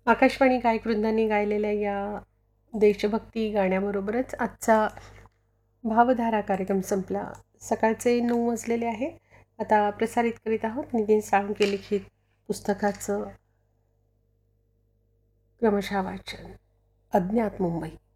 आकाशवाणी गायकवृंदांनी गायलेल्या या देशभक्ती गाण्याबरोबरच आजचा भावधारा कार्यक्रम संपला. सकाळचे 9 वाजलेले आहे. आता प्रसारित करीत आहोत नितीन साळुंखे लिखित पुस्तकाचं क्रमशः वाचन. अज्ञात मुंबई.